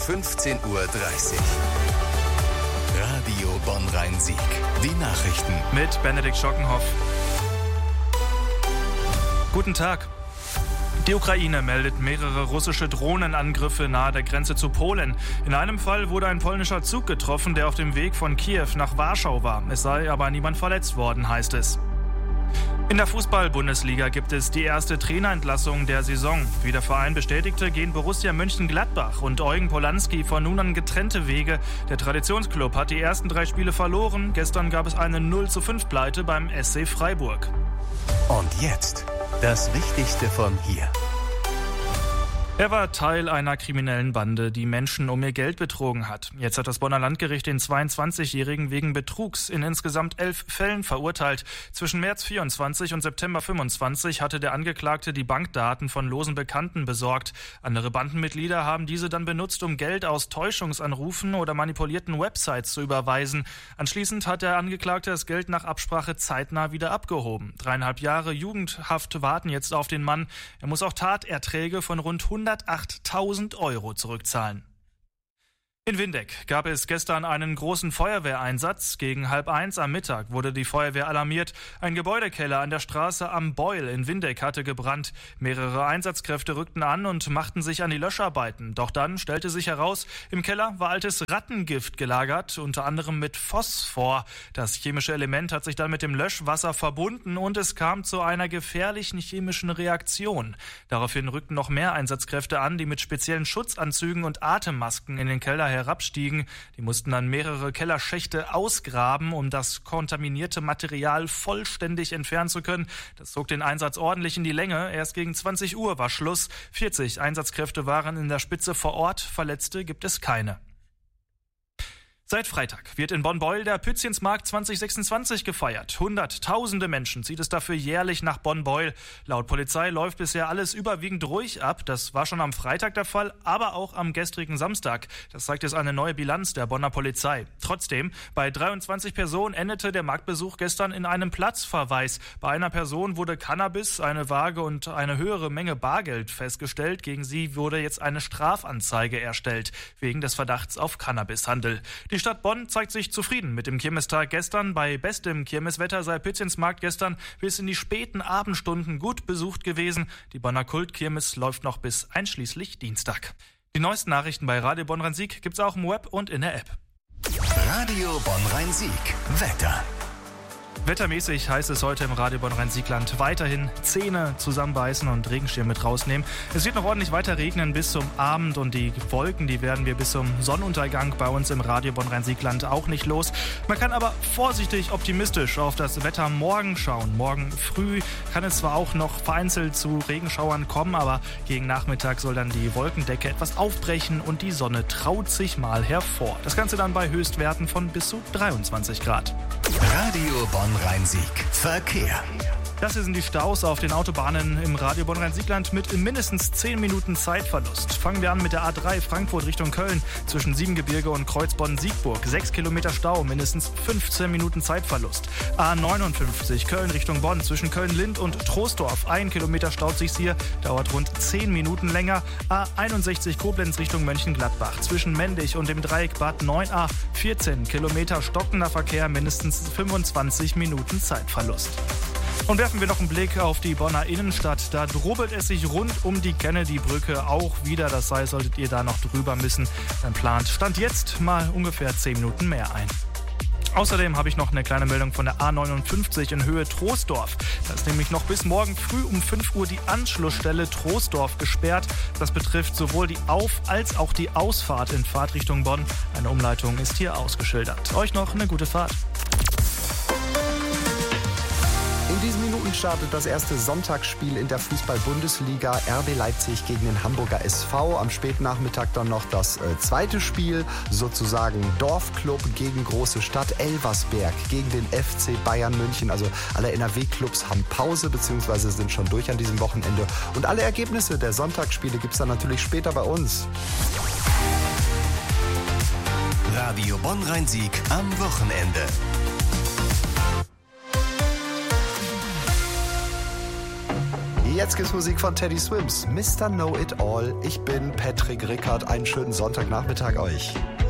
15:30 Uhr. Radio Bonn-Rhein-Sieg. Die Nachrichten. Mit Benedikt Schockenhoff. Guten Tag. Die Ukraine meldet mehrere russische Drohnenangriffe nahe der Grenze zu Polen. In einem Fall wurde ein polnischer Zug getroffen, der auf dem Weg von Kiew nach Warschau war. Es sei aber niemand verletzt worden, heißt es. In der Fußball-Bundesliga gibt es die erste Trainerentlassung der Saison. Wie der Verein bestätigte, gehen Borussia Mönchengladbach und Eugen Polanski von nun an getrennte Wege. Der Traditionsclub hat die ersten 3 Spiele verloren. Gestern gab es eine 0:5 beim SC Freiburg. Und jetzt das Wichtigste von hier. Er war Teil einer kriminellen Bande, die Menschen um ihr Geld betrogen hat. Jetzt hat das Bonner Landgericht den 22-Jährigen wegen Betrugs in insgesamt 11 Fällen verurteilt. Zwischen März 24 und September 25 hatte der Angeklagte die Bankdaten von losen Bekannten besorgt. Andere Bandenmitglieder haben diese dann benutzt, um Geld aus Täuschungsanrufen oder manipulierten Websites zu überweisen. Anschließend hat der Angeklagte das Geld nach Absprache zeitnah wieder abgehoben. 3,5 Jahre Jugendhaft warten jetzt auf den Mann. Er muss auch Taterträge von rund 108.000 € zurückzahlen. In Windeck gab es gestern einen großen Feuerwehreinsatz. Gegen 12:30 am Mittag wurde die Feuerwehr alarmiert. Ein Gebäudekeller an der Straße am Beul in Windeck hatte gebrannt. Mehrere Einsatzkräfte rückten an und machten sich an die Löscharbeiten. Doch dann stellte sich heraus, im Keller war altes Rattengift gelagert, unter anderem mit Phosphor. Das chemische Element hat sich dann mit dem Löschwasser verbunden und es kam zu einer gefährlichen chemischen Reaktion. Daraufhin rückten noch mehr Einsatzkräfte an, die mit speziellen Schutzanzügen und Atemmasken in den Keller herabstiegen. Die mussten dann mehrere Kellerschächte ausgraben, um das kontaminierte Material vollständig entfernen zu können. Das zog den Einsatz ordentlich in die Länge. Erst gegen 20 Uhr war Schluss. 40 Einsatzkräfte waren in der Spitze vor Ort. Verletzte gibt es keine. Seit Freitag wird in Bonn-Beul der Pützchensmarkt 2026 gefeiert. Hunderttausende Menschen zieht es dafür jährlich nach Bonn-Beul. Laut Polizei läuft bisher alles überwiegend ruhig ab. Das war schon am Freitag der Fall, aber auch am gestrigen Samstag. Das zeigt jetzt eine neue Bilanz der Bonner Polizei. Trotzdem, bei 23 Personen endete der Marktbesuch gestern in einem Platzverweis. Bei einer Person wurde Cannabis, eine Waage und eine höhere Menge Bargeld festgestellt. Gegen sie wurde jetzt eine Strafanzeige erstellt, wegen des Verdachts auf Cannabishandel. Die Stadt Bonn zeigt sich zufrieden mit dem Kirmestag gestern. Bei bestem Kirmeswetter sei Pützchensmarkt gestern bis in die späten Abendstunden gut besucht gewesen. Die Bonner Kultkirmes läuft noch bis einschließlich Dienstag. Die neuesten Nachrichten bei Radio Bonn-Rhein-Sieg gibt's auch im Web und in der App. Radio Bonn-Rhein-Sieg. Wetter. Wettermäßig heißt es heute im Radio Bonn-Rhein-Siegland weiterhin Zähne zusammenbeißen und Regenschirm mit rausnehmen. Es wird noch ordentlich weiter regnen bis zum Abend und die Wolken, die werden wir bis zum Sonnenuntergang bei uns im Radio Bonn-Rhein-Siegland auch nicht los. Man kann aber vorsichtig optimistisch auf das Wetter morgen schauen. Morgen früh kann es zwar auch noch vereinzelt zu Regenschauern kommen, aber gegen Nachmittag soll dann die Wolkendecke etwas aufbrechen und die Sonne traut sich mal hervor. Das Ganze dann bei Höchstwerten von bis zu 23 Grad. Radio Bonn-Rhein-Sieg. Verkehr. Das hier sind die Staus auf den Autobahnen im Radio Bonn-Rhein-Siegland mit mindestens 10 Minuten Zeitverlust. Fangen wir an mit der A3 Frankfurt Richtung Köln zwischen Siebengebirge und Kreuzbonn-Siegburg. 6 Kilometer Stau, mindestens 15 Minuten Zeitverlust. A59 Köln Richtung Bonn zwischen Köln-Lind und Troisdorf. 1 Kilometer staut sich's hier, dauert rund 10 Minuten länger. A61 Koblenz Richtung Mönchengladbach zwischen Mendig und dem Dreieck Bad 9a. 14 Kilometer stockender Verkehr, mindestens 25 Minuten Zeitverlust. Und werfen wir noch einen Blick auf die Bonner Innenstadt. Da drubbelt es sich rund um die Kennedy-Brücke auch wieder. Das heißt, solltet ihr da noch drüber müssen, dann plant Stand jetzt mal ungefähr 10 Minuten mehr ein. Außerdem habe ich noch eine kleine Meldung von der A59 in Höhe Troisdorf. Da ist nämlich noch bis morgen früh um 5 Uhr die Anschlussstelle Troisdorf gesperrt. Das betrifft sowohl die Auf- als auch die Ausfahrt in Fahrtrichtung Bonn. Eine Umleitung ist hier ausgeschildert. Euch noch eine gute Fahrt. In diesen Minuten startet das erste Sonntagsspiel in der Fußball-Bundesliga. RB Leipzig gegen den Hamburger SV. Am Spätnachmittag dann noch das zweite Spiel, sozusagen Dorfclub gegen große Stadt. Elversberg gegen den FC Bayern München. Also alle NRW-Clubs haben Pause bzw. sind schon durch an diesem Wochenende. Und alle Ergebnisse der Sonntagsspiele gibt es dann natürlich später bei uns. Radio Bonn-Rhein-Sieg am Wochenende. Jetzt gibt's Musik von Teddy Swims, Mr. Know It All. Ich bin Patrick Rickard. Einen schönen Sonntagnachmittag euch.